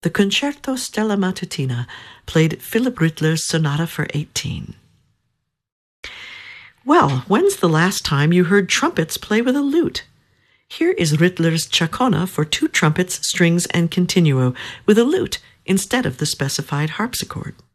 The Concerto Stella Matutina played Philip Rittler's Sonata for 18. Well, when's the last time you heard trumpets play with a lute? Here is Rittler's Chacona for 2 trumpets, strings, and continuo with a lute instead of the specified harpsichord.